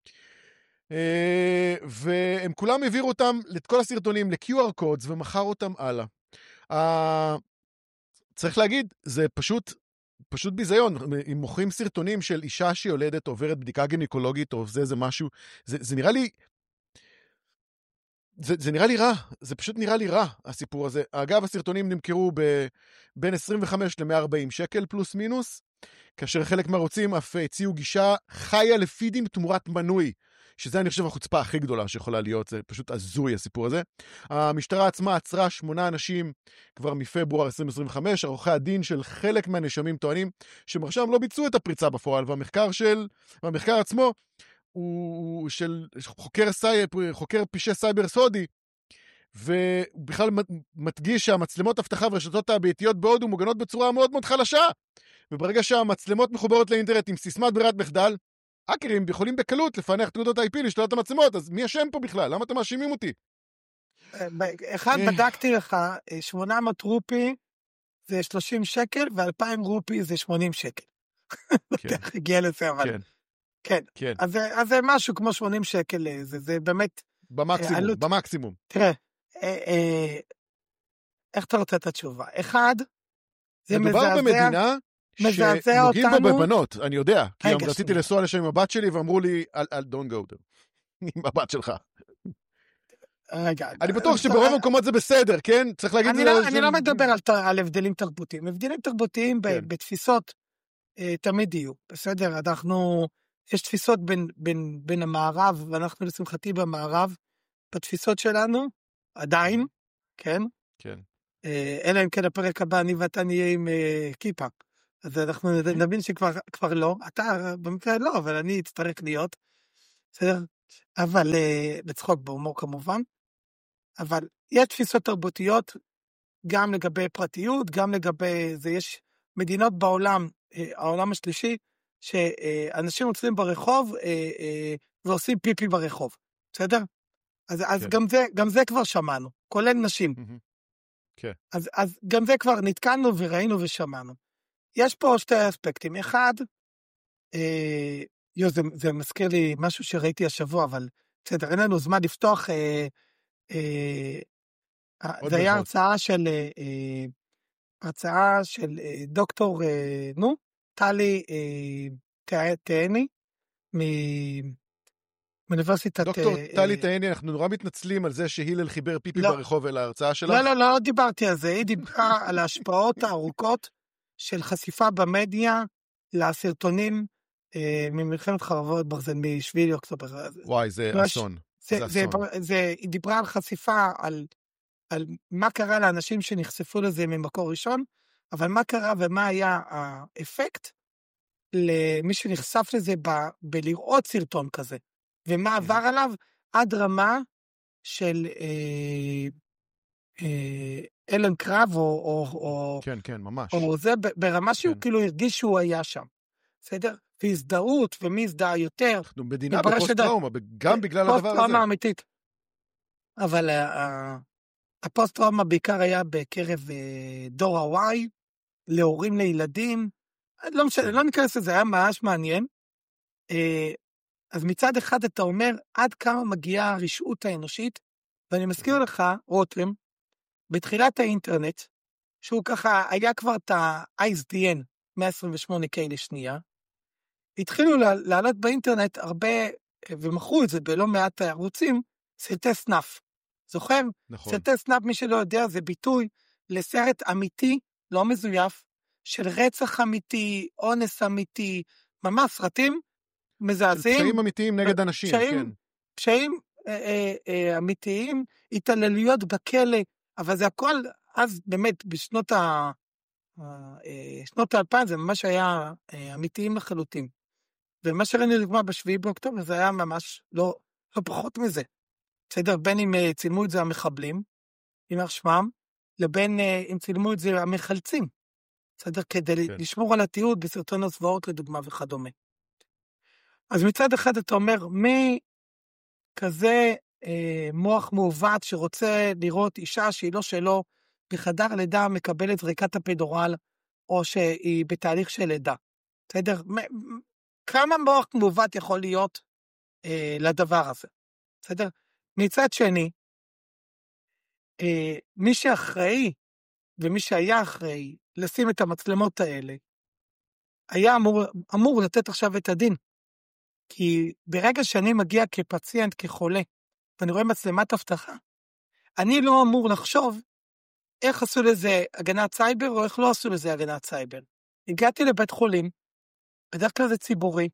והם כולם העבירו אותם את כל הסרטונים ל-QR codes ומחר אותם הלאה. צריך להגיד, זה פשוט ביזיון. אם מוכרים סרטונים של אישה שיולדת עוברת בדיקה גינקולוגית או זה משהו, זה נראה לי, זה נראה לי רע, זה פשוט נראה לי רע, הסיפור הזה. אגב, הסרטונים נמכרו בין 25 ל-140 שקל פלוס מינוס, כאשר חלק מהרוצים אף הציעו גישה חיה לפידים תמורת מנוי, שזה אני חושב החוצפה הכי גדולה שיכולה להיות, זה פשוט הזוי הסיפור הזה. המשטרה עצמה עצרה 8 אנשים כבר מפברואר 2025, עורכי הדין של חלק מהנאשמים טוענים שמרשם לא ביצעו את הפריצה בפועל, והמחקר עצמו הוא של חוקר פשעי סייבר סודי, ובכלל מדגיש שהמצלמות אבטחה ורשתות הביתיות בהודו מוגנות בצורה מאוד מאוד חלשה, וברגע שהמצלמות מחוברות לאינטרנט עם סיסמת ברירת מחדל, האקרים יכולים בקלות לפענח תעודות IP לשלילת המצלמות, אז מי אשם פה בכלל? למה אתם מאשימים אותי? אחד, בדקתי לך, 800 רופי זה 30 שקל, ו2,000 רופי זה 80 שקל. כך הגיע לזה, אבל... כן. אז זה משהו כמו 80 שקל, זה באמת... במקסימום. תראה, איך אתה רוצה את התשובה? אחד, זה מדובר במדינה שנוגעים בו בבנות, אני יודע, כי רציתי לנסוע לשם עם הבת שלי, ואמרו לי, don't go there, עם הבת שלך. אני בטוח שברוב המקומות זה בסדר, כן? צריך להגיד... אני לא מדבר על הבדלים תרבותיים. הבדלים תרבותיים בתפיסות תמיד יהיו, בסדר? יש תפיסות בין המערב, ואנחנו לשמחתי במערב, בתפיסות שלנו, עדיין, כן? כן. אלא אם כן הפרק הבא, אני ואתה נהיה עם כיפה. אז אנחנו נבין שכבר לא, אתה במקרה לא, אבל אני אצטרך להיות, בסדר? אבל, בצחוק בהומור כמובן, אבל יש תפיסות תרבותיות, גם לגבי פרטיות, גם לגבי זה, יש מדינות בעולם, העולם השלישי, שאנשים עוצרים ברחוב, ועושים פיפי ברחוב, בסדר? אז גם זה כבר שמענו, כולל נשים. אז גם זה כבר נתקלנו וראינו ושמענו. יש פה שתי אספקטים. אחד, זה מזכיר לי משהו שראיתי השבוע, אבל בסדר, אין לנו זמן לפתוח, זה היה הרצאה של דוקטור, טלי תהני, מאוניברסיטת... דוקטור טלי תהני, אנחנו נורא מתנצלים על זה שהילל חיבר פיפי ברחוב אל ההרצאה שלך. לא דיברתי על זה, היא דיברה על ההשפעות הארוכות של חשיפה במדיה לסרטונים ממלחמת חרבות ברזל משביעי אוקטובר. וואי, זה אסון. היא דיברה על חשיפה, על מה קרה לאנשים שנחשפו לזה ממקור ראשון, אבל מה קרה ומה היה האפקט למי שנחשף לזה בלראות סרטון כזה, ומה עבר עליו עד רמה של אלן קרב, או כן, ממש. או זה ברמה שהוא כאילו הרגיש שהוא היה שם. בסדר? והזדהות, ומי הזדהה יותר. אנחנו מדינה בפוסט-טראומה, גם בגלל הדבר הזה. פוסט-טראומה אמיתית. אבל הפוסט-טראומה בעיקר היה בקרב דור ה-Y, להורים לילדים. לא משנה, לא ניכנס לזה, היה ממש מעניין. אז מצד אחד אתה אומר, עד כמה מגיעה הרשעות האנושית, ואני מזכיר לך, רותם, בתחילת האינטרנט, שהוא ככה, היה כבר את ה-ISDN, 128K לשנייה, התחילו לעלות באינטרנט הרבה, ומכרו את זה בלא מעט ערוצים, סרטי סנאפ. זוכר? נכון. סרטי סנאפ, מי שלא יודע, זה ביטוי לסרט אמיתי, לא מזויף, של רצח אמיתי, אונס אמיתי, ממש סרטים מזעזעים. פשעים אמיתיים נגד אנשים, כן. פשעים אמיתיים, התעללויות בכלא, אבל זה הכל, אז באמת, בשנות ה-2000, זה ממש היה אמיתיים לחלוטין. ומה שראינו לדוגמה בשביעי באוקטובר, זה היה ממש לא פחות מזה. בסדר, בין אם צילמו את זה המחבלים, עם שמם, לבין אם צילמו את זה המחלצים. בסדר, כדי לשמור על התיעוד בסרטון הזוועות לדוגמה וכדומה. אז מצד אחד אתה אומר, מי כזה מוח מעוות שרוצה לראות אישה שהיא לא שלו, בחדר לידה מקבלת זריקת הפדורל, או שהיא בתהליך של לידה. בסדר? כמה מוח מעוות יכול להיות לדבר הזה? בסדר? מצד שני, מי שאחראי, ומי שהיה אחראי לשים את המצלמות האלה, היה אמור לתת עכשיו את הדין. כי ברגע שאני מגיע כפציינט, כחולה, ואני רואה מצלמת הבטחה, אני לא אמור לחשוב איך עשו לזה הגנת סייבר, או איך לא עשו לזה הגנת סייבר. הגעתי לבית חולים, בדרך כלל זה ציבורי,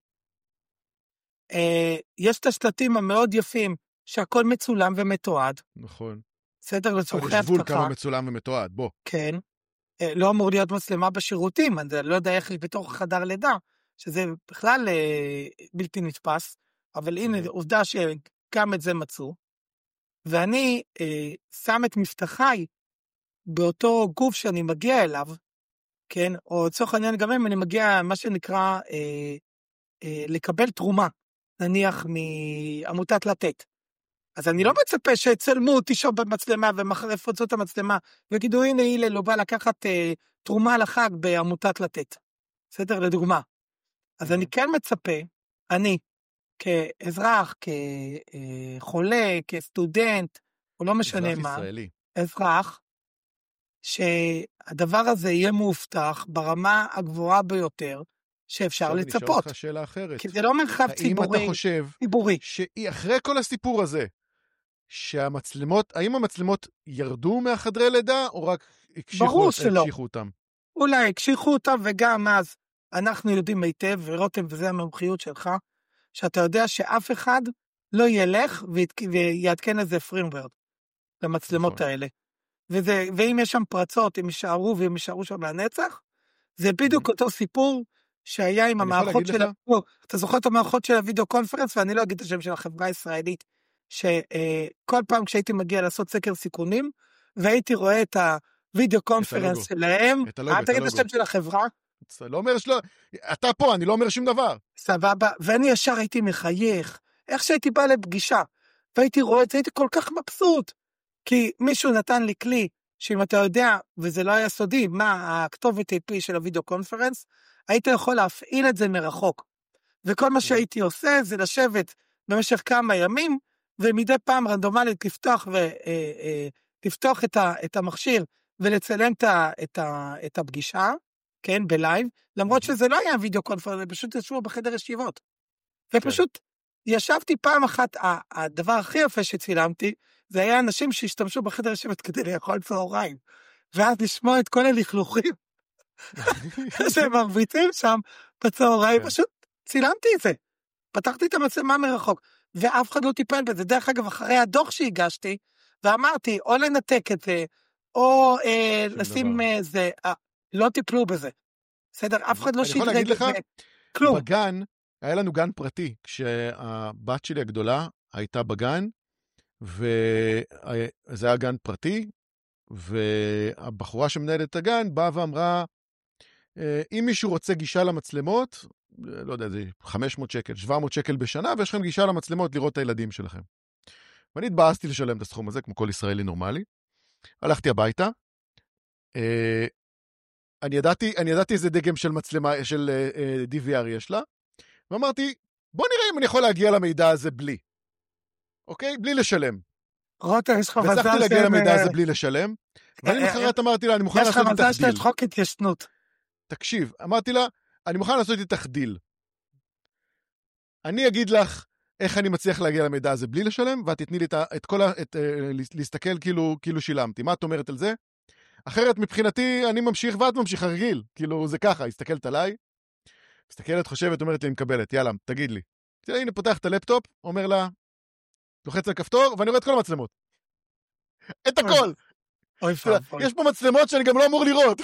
יש את השלטים המאוד יפים, שהכל מצולם ומתועד. נכון. בסדר, לצורכי הבטחה. יש גבול הבטחה. כמה מצולם ומתועד, בוא. כן. לא אמור להיות מצלמה בשירותים, אני לא יודע איך בתוך חדר לידה, שזה בכלל בלתי נתפס, אבל הנה עובדה שגם את זה מצאו, ואני שם את מבטחיי באותו גוף שאני מגיע אליו, כן, או לצורך העניין גם אם אני מגיע, מה שנקרא, לקבל תרומה, נניח מעמותת לתת. אז אני לא מצפה שצלמו אותי שם במצלמה, ומחר יפוצו את המצלמה, וגידו, הנה, הלל לא בא לקחת תרומה לחג בעמותת לתת. בסדר, לדוגמה. אז אני כן מצפה, אני, כאזרח, כחולה, כסטודנט, או לא משנה מה, ישראלי. אזרח, שהדבר הזה יהיה מאובטח ברמה הגבוהה ביותר, שאפשר לצפות. אני אשאל אותך שאלה אחרת. כי זה לא מרחב ציבורי. האם אתה חושב, שאחרי כל הסיפור הזה, האם המצלמות ירדו מהחדרי לידה, או רק הקשיחו אותם? אולי הקשיחו אותם, וגם אז אנחנו יודעים היטב, ורותם, וזה המומחיות שלך, שאתה יודע שאף אחד לא ילך ויעדכן איזה פרימוורד למצלמות האלה. ואם יש שם פרצות, הם יישארו והם יישארו שם לנצח, זה בדיוק אותו סיפור שהיה עם המערכות של... אתה זוכר את המערכות של הוידאו קונפרנס, ואני לא אגיד את השם של החברה הישראלית, שכל פעם כשהייתי מגיע לעשות סקר סיכונים, והייתי רואה את הוידאו קונפרנס שלהם, אתה תגיד את השם של החברה? לא אומר שלא, אתה פה, אני לא אומר שום דבר. סבבה, ואני ישר הייתי מחייך, איך שהייתי בא לפגישה, והייתי רואה את זה, הייתי כל כך מבסוט, כי מישהו נתן לי כלי, שאם אתה יודע, וזה לא היה סודי, מה הכתובת IP של הוידאו קונפרנס, היית יכול להפעיל את זה מרחוק. וכל מה שהייתי עושה, זה לשבת במשך כמה ימים, ומדי פעם רנדומלית לפתוח את המכשיר, ולצלם את הפגישה, כן, בלייב, למרות שזה לא היה וידאו קונפרנס, פשוט ישבו בחדר ישיבות. ופשוט ישבתי פעם אחת, הדבר הכי יפה שצילמתי, זה היה אנשים שהשתמשו בחדר ישיבות כדי לאכול צהריים, ואז לשמוע את כל הלכלוכים, שהם מרביצים שם בצהריים, פשוט צילמתי את זה. פתחתי את המצלמה מרחוק, ואף אחד לא טיפל בזה. דרך אגב, אחרי הדוח שהגשתי, ואמרתי, או לנתק את זה, או לשים זה, לא טיפלו בזה. בסדר, אף אחד לא שדרג את זה. כלום. בגן, היה לנו גן פרטי, כשהבת שלי הגדולה הייתה בגן, וזה היה גן פרטי, והבחורה שמנהלת את הגן באה ואמרה, אם מישהו רוצה גישה למצלמות, לא יודע, זה 500 שקל, 700 שקל בשנה, ויש לכם גישה למצלמות לראות את הילדים שלכם. ואני התבאסתי לשלם את הסכום הזה, כמו כל ישראלי נורמלי. הלכתי הביתה, אני ידעתי איזה דגם של מצלמה, של DVR יש לה, ואמרתי, בוא נראה אם אני יכול להגיע למידע הזה בלי. אוקיי? בלי לשלם. רוטה, יש לך מזל והצלחתי להגיע למידע הזה בלי לשלם, ואני מחרת אמרתי לה, אני מוכן לעשות איתך דיל. יש לך מזל שאתה חוק התיישנות. תקשיב, אמרתי לה, אני מוכן לעשות איתך דיל. אני אגיד לך איך אני מצליח להגיע למידע הזה בלי לשלם, ואת תתני לי להסתכל כאילו שילמתי. מה את אומרת על זה? אחרת מבחינתי אני ממשיך ואת ממשיך הרגיל. כאילו זה ככה, הסתכלת עליי, מסתכלת, חושבת, אומרת לי, אני מקבלת, יאללה, תגיד לי. הנה פותח את הלפטופ, אומר לה, לוחץ על כפתור, ואני רואה את כל המצלמות. את הכל! יש פה מצלמות שאני גם לא אמור לראות.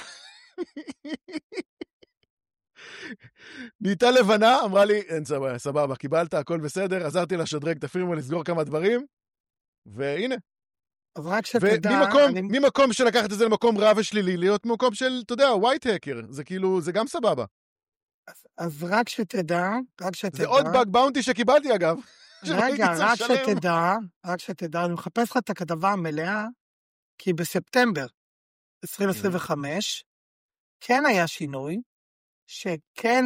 נהייתה לבנה, אמרה לי, אין סבבה, קיבלת, הכל בסדר, עזרתי לשדרג את הפירמה, לסגור כמה דברים, והנה. אז רק שתדע... ממקום שלקחת את זה למקום רע ושלילי, להיות מקום של, אתה יודע, ווייט הקר, זה כאילו, זה גם סבבה. אז רק שתדע... זה עוד באג באונטי שקיבלתי אגב. רגע, רק שתדע, אני מחפש לך את הכתבה המלאה, כי בספטמבר 2025, כן היה שינוי, שכן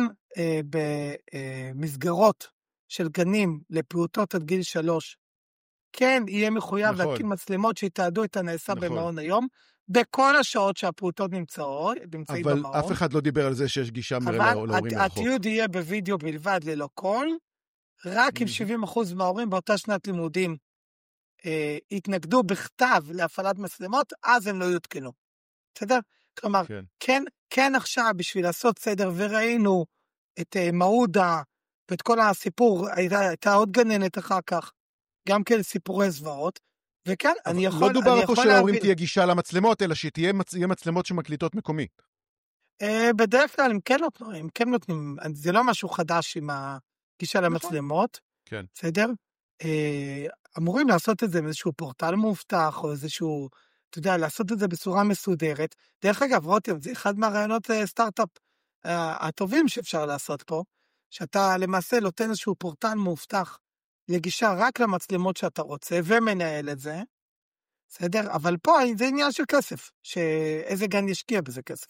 במסגרות של גנים לפעוטות עד גיל 3, כן יהיה מחויב להתקין מצלמות שיתעדו את הנעשה במעון היום, בכל השעות שהפעוטות נמצאים במעון. אבל אף אחד לא דיבר על זה שיש גישה להורים מרחוק. התיעוד יהיה בווידאו בלבד ללא קול, רק אם 70% מההורים באותה שנת לימודים התנגדו בכתב להפעלת מצלמות, אז הם לא יותקנו. בסדר? כלומר, כן עכשיו בשביל לעשות סדר, וראינו את מעודה, ואת כל הסיפור, הייתה עוד גננת אחר כך, גם כן סיפורי זוועות, וכן, אני יכול להבין. לא דובר פה שלהורים תהיה גישה למצלמות, אלא שתהיה מצלמות שמקליטות מקומית. בדרך כלל הם כן נותנים, זה לא משהו חדש עם הגישה למצלמות, כן. בסדר? אמורים לעשות את זה עם איזשהו פורטל מובטח, או איזשהו, אתה יודע, לעשות את זה בצורה מסודרת. דרך אגב, רותם, זה אחד מהרעיונות סטארט-אפ הטובים שאפשר לעשות פה, שאתה למעשה נותן איזשהו פורטל מובטח, לגישה רק למצלמות שאתה רוצה, ומנהל את זה, בסדר? אבל פה זה עניין של כסף, שאיזה גן ישקיע בזה כסף.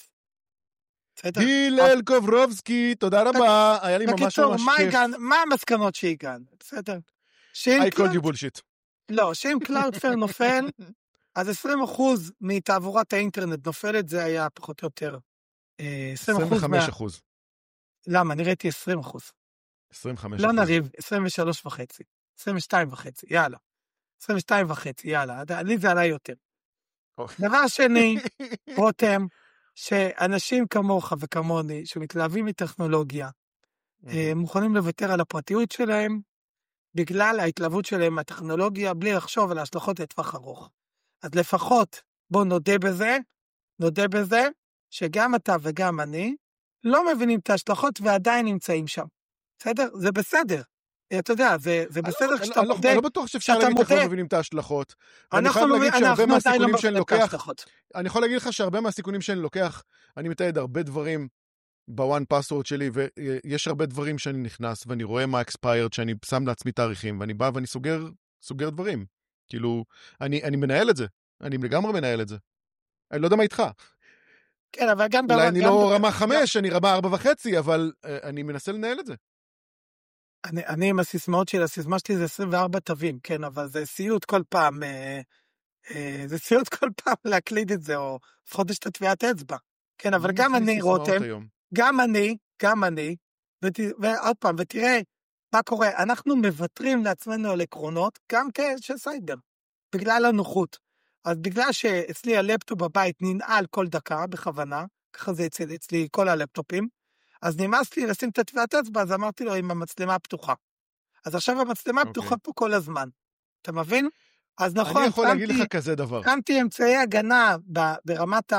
הלל קוברובסקי, תודה רבה, היה לי ממש ממש כיף. מה המסקנות שהגענו? בסדר? I called you bullshit. לא, שאם Cloudflare נופל, אז 20% מתעבורת האינטרנט נופלת, זה היה פחות או יותר 25%. למה? אני ראיתי 20%. 25%. לא נריב, 23.5, 22.5, יאללה. 22.5, יאללה. לי זה עלה יותר. דבר שני, רותם, שאנשים כמוך וכמוני, שמתלהבים מטכנולוגיה, מוכנים לוותר על הפרטיות שלהם, בגלל ההתלהבות שלהם מהטכנולוגיה, בלי לחשוב על ההשלכות לטווח ארוך. אז לפחות בוא נודה בזה, שגם אתה וגם אני לא מבינים את ההשלכות ועדיין נמצאים שם. בסדר? זה בסדר. אתה יודע, זה בסדר כשאתה מודה. אני לא בטוח שאפשר להגיד איך לא מבינים את ההשלכות. אנחנו עדיין לא מבינים את ההשלכות. אני יכול להגיד לך שהרבה מהסיכונים שאני לוקח, אני מתעד הרבה דברים בוואן פסוורד שלי, ויש הרבה דברים שאני נכנס, ואני רואה מה expired, שאני שם לעצמי תאריכים, ואני בא ואני סוגר דברים. כאילו, אני מנהל את זה. אני לגמרי מנהל את זה. אני לא יודע מה איתך. כן, אבל גם... אולי אני לא רמה 5, אני רמה 4.5, אבל אני מנסה לנהל את זה. אני עם הסיסמאות שלי, הסיסמה שלי זה 24 תווים, כן, אבל זה סיוט כל פעם, להקליד את זה, או לפחות יש את הטביעת אצבע. כן, אבל גם אני, רותם, גם אני, ועוד פעם, ותראה מה קורה, אנחנו מבטרים לעצמנו על עקרונות, גם של סייבר, בגלל הנוחות. אז בגלל שאצלי הלפטופ בבית ננעל כל דקה בכוונה, ככה זה אצלי כל הלפטופים, אז נמאס לי לשים את הטביעת אצבע, אז אמרתי לו עם המצלמה הפתוחה. אז עכשיו המצלמה פתוחה פה כל הזמן. אתה מבין? אז נכון, אני יכול להגיד לך כזה דבר. שמתי אמצעי הגנה ברמת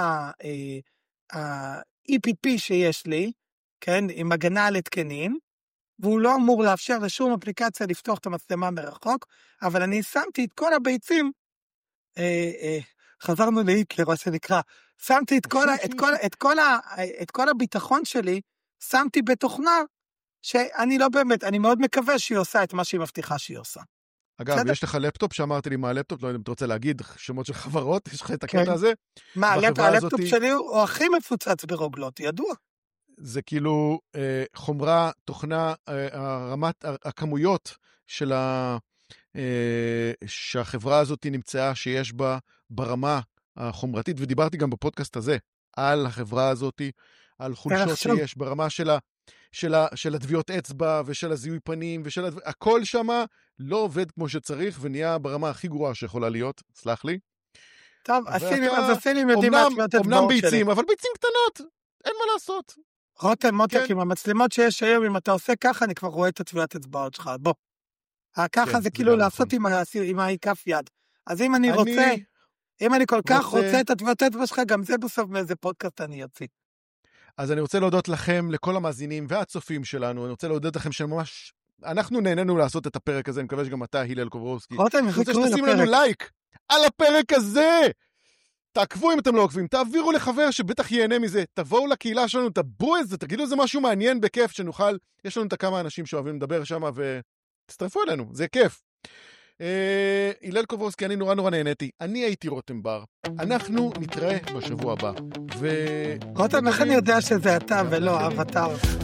ה-EPP שיש לי, כן, עם הגנה על התקנים, והוא לא אמור לאפשר לשום אפליקציה לפתוח את המצלמה מרחוק, אבל אני שמתי את כל הביצים, חזרנו להיטלר, מה שנקרא, שמתי את כל הביטחון שלי, שמתי בתוכנה, שאני לא באמת, אני מאוד מקווה שהיא עושה את מה שהיא מבטיחה שהיא עושה. אגב, יש לך לפטופ שאמרתי לי מה הלפטופ, לא יודע אם אתה רוצה להגיד שמות של חברות, יש לך את הקטע הזה? מה, הלפטופ שלי הוא הכי מפוצץ ברוגלות, ידוע. זה כאילו חומרה, תוכנה, רמת הכמויות של שהחברה הזאת נמצאה שיש בה ברמה החומרתית, ודיברתי גם בפודקאסט הזה על החברה הזאת, על חולשות שיש ברמה של הדביעות אצבע ושל הזיהוי פנים, הכל שמה לא עובד כמו שצריך, ונהיה ברמה הכי גרועה שיכולה להיות, סלח לי. טוב, הסינים יודעים מה תביעות אצבעות שלי. אומנם ביצים, אבל ביצים קטנות, אין מה לעשות. רותם, מותק, עם המצלמות שיש היום, אם אתה עושה ככה, אני כבר רואה את הטביעות אצבעות שלך, בוא. ככה זה כאילו לעשות עם כף יד. אז אם אני רוצה, אם אני כל כך רוצה את הטביעות אצבע שלך, גם זה בסוף מאיזה פודקאסט אני אוציא. אז אני רוצה להודות לכם, לכל המאזינים והצופים שלנו, אני רוצה להודות לכם שממש, אנחנו נהנינו לעשות את הפרק הזה, אני מקווה שגם אתה, הלל קוברובסקי. רותם, אני רוצה שתשים לנו לייק על הפרק הזה. תעקבו אם אתם לא עוקבים, תעבירו לחבר שבטח ייהנה מזה, תבואו לקהילה שלנו, תבואו את זה, תגידו איזה משהו מעניין בכיף שנוכל, יש לנו את כמה אנשים שאוהבים לדבר שם ותצטרפו אלינו, זה כיף. הלל קוברובסקי, אני נורא נהניתי, אני הייתי רותם בר, אנחנו נתראה בשבוע הבא. רותם, איך אני יודע שזה אתה ולא אבטר?